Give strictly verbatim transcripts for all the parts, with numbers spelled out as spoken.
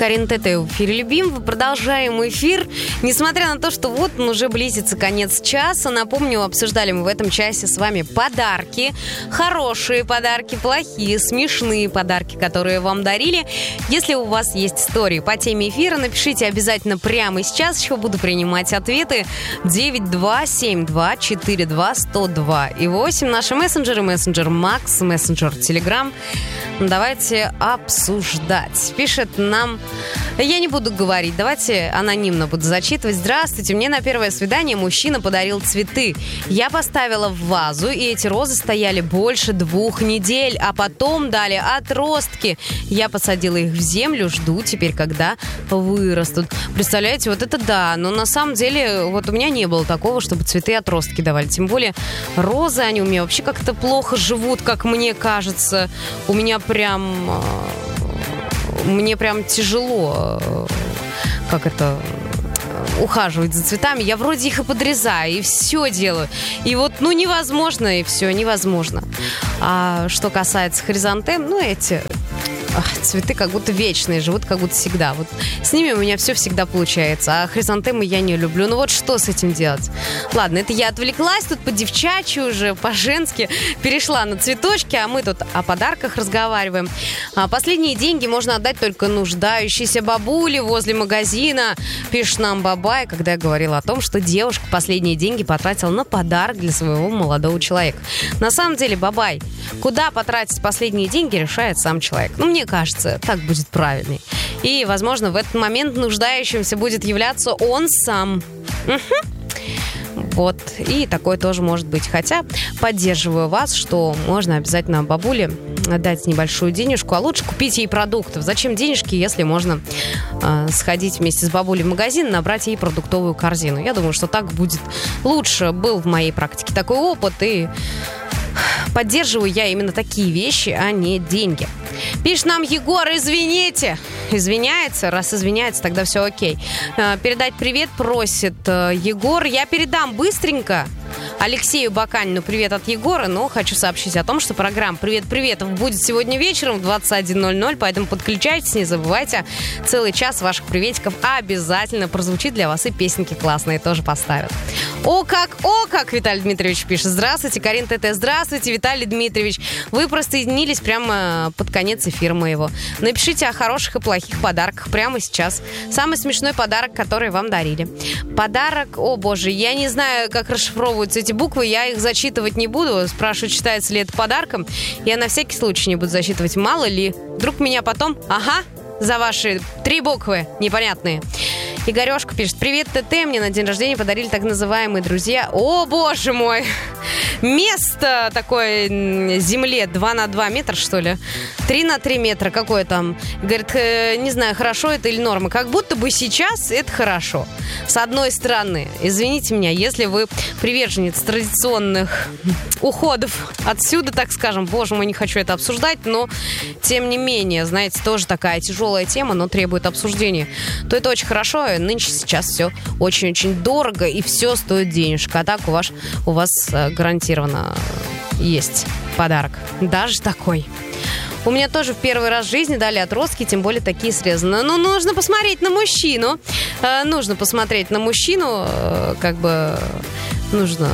Карин Тете в эфире «Любим». Продолжаем эфир. Несмотря на то, что вот он уже близится конец часа, напомню, обсуждали мы в этом часе с вами подарки. Хорошие подарки, плохие, смешные подарки, которые вам дарили. Если у вас есть истории по теме эфира, напишите обязательно прямо сейчас. Еще буду принимать ответы. девять два семь два четыре два сто два и восемь. Наши мессенджеры. Мессенджер Макс, мессенджер Телеграм. Давайте обсуждать. Пишет нам... Я не буду говорить, давайте анонимно буду зачитывать. Здравствуйте, мне на первое свидание мужчина подарил цветы. Я поставила в вазу, и эти розы стояли больше двух недель, а потом дали отростки. Я посадила их в землю, жду теперь, когда вырастут. Представляете, вот это да, но на самом деле вот у меня не было такого, чтобы цветы отростки давали. Тем более розы, они у меня вообще как-то плохо живут, как мне кажется. У меня прям... Мне прям тяжело, как это, ухаживать за цветами. Я вроде их и подрезаю, и все делаю. И вот, ну, невозможно, и все, невозможно. А что касается хризантем, ну, эти... Ах, цветы как будто вечные, живут как будто всегда. Вот с ними у меня все всегда получается. А хризантемы я не люблю. Ну вот что с этим делать? Ладно, это я отвлеклась тут по-девчачьи уже, по-женски. Перешла на цветочки, а мы тут о подарках разговариваем. А последние деньги можно отдать только нуждающейся бабуле возле магазина. Пишет нам Бабай, когда я говорила о том, что девушка последние деньги потратила на подарок для своего молодого человека. На самом деле, Бабай, куда потратить последние деньги, решает сам человек. Ну, мне кажется, так будет правильней. И, возможно, в этот момент нуждающимся будет являться он сам. Угу. Вот. И такое тоже может быть. Хотя поддерживаю вас, что можно обязательно бабуле дать небольшую денежку, а лучше купить ей продуктов. Зачем денежки, если можно э, сходить вместе с бабулей в магазин, набрать ей продуктовую корзину? Я думаю, что так будет лучше. Был в моей практике такой опыт, и поддерживаю я именно такие вещи, а не деньги. Пишет нам Егор, извините. Извиняется, раз извиняется, тогда все окей. Передать привет просит Егор. Я передам быстренько Алексею Баканину привет от Егора, но хочу сообщить о том, что программа «Привет-привет» будет сегодня вечером в двадцать один ноль ноль, поэтому подключайтесь, не забывайте. Целый час ваших приветиков обязательно прозвучит для вас, и песенки классные тоже поставят. О как, о как, Виталий Дмитриевич пишет. Здравствуйте, Карин ТТ. Здравствуйте, Виталий Дмитриевич. Вы присоединились прямо под конец эфира моего. Напишите о хороших и плохих подарках прямо сейчас. Самый смешной подарок, который вам дарили. Подарок, о боже, я не знаю, как расшифровываются эти буквы, я их зачитывать не буду. Спрашиваю, считается ли это подарком. Я на всякий случай не буду зачитывать. Мало ли, вдруг меня потом, ага, за ваши три буквы непонятные. Игорешка пишет. Привет, ТТ. Мне на день рождения подарили так называемые друзья. О, боже мой. Место такое земле два на два метра, что ли? три на три метра. Какое там? Говорит, не знаю, хорошо это или норма. Как будто бы сейчас это хорошо. С одной стороны, извините меня, если вы приверженец традиционных уходов отсюда, так скажем, боже мой, не хочу это обсуждать, но тем не менее, знаете, тоже такая тяжелая тема, но требует обсуждения, то это очень хорошо. Нынче сейчас все очень-очень дорого, и все стоит денежка. А так у вас, у вас гарантированно есть подарок. Даже такой. У меня тоже в первый раз в жизни дали отростки, тем более такие срезанные. Ну, нужно посмотреть на мужчину. Э, нужно посмотреть на мужчину. Э, как бы нужно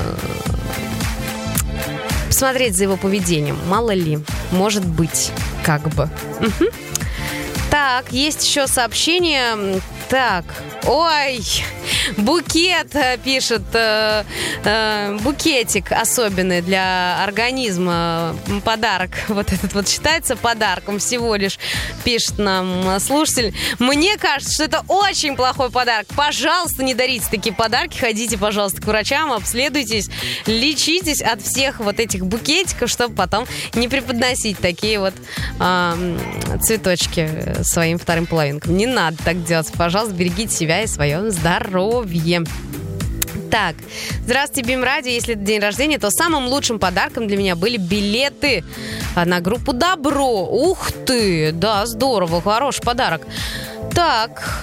посмотреть за его поведением. Мало ли. Может быть. Как бы. Угу. Так, есть еще сообщение. Так, ой, букет пишет, э, э, букетик особенный для организма, подарок, вот этот вот считается подарком всего лишь, пишет нам слушатель. Мне кажется, что это очень плохой подарок. Пожалуйста, не дарите такие подарки, ходите, пожалуйста, к врачам, обследуйтесь, лечитесь от всех вот этих букетиков, чтобы потом не преподносить такие вот э, цветочки своим вторым половинкам. Не надо так делать, пожалуйста. Пожалуйста, берегите себя и свое здоровье. Так, здравствуйте, Бим Ради. Если это день рождения, то самым лучшим подарком для меня были билеты на группу «Добро». Ух ты, да, здорово, хороший подарок. Так,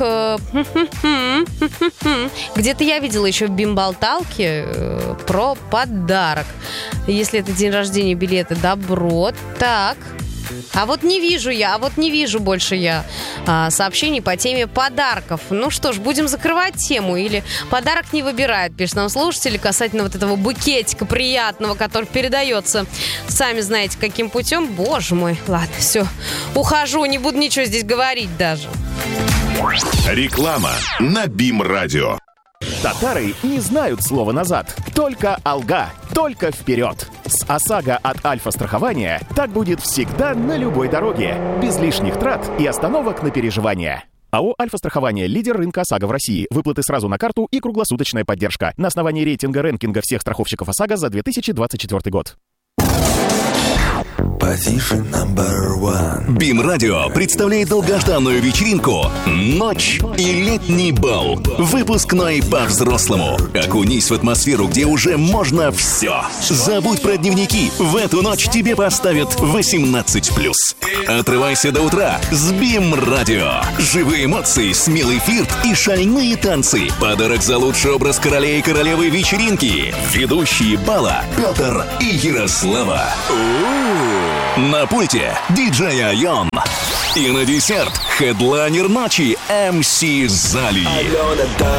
где-то я видела еще в бимболталке про подарок. Если это день рождения, билеты «Добро». Так, А вот не вижу я, а вот не вижу больше я а, сообщений по теме подарков. Ну что ж, будем закрывать тему. Или подарок не выбирает, пишет нам слушатели, касательно вот этого букетика приятного, который передается, сами знаете, каким путем. Боже мой, ладно, все, ухожу, не буду ничего здесь говорить даже. Реклама на БИМ-радио. Татары не знают слова «назад». Только «алга», только вперед. С ОСАГО от Альфа-страхования так будет всегда на любой дороге. Без лишних трат и остановок на переживания. АО «Альфа-страхование» — лидер рынка ОСАГО в России. Выплаты сразу на карту и круглосуточная поддержка. На основании рейтинга рэнкинга всех страховщиков ОСАГО за две тысячи двадцать четвёртый год. Позиция номер один. БИМ-радио представляет долгожданную вечеринку «Ночь и летний бал». Выпускной по-взрослому. Окунись в атмосферу, где уже можно все. Забудь про дневники. В эту ночь тебе поставят восемнадцать плюс. Отрывайся до утра с БИМ-радио. Живые эмоции, смелый флирт и шальные танцы. Подарок за лучший образ короля и королевы вечеринки. Ведущие бала Петр и Ярослава. У-у-у. На пульте диджей Айон. И на десерт хедлайнер ночи эм си Зали.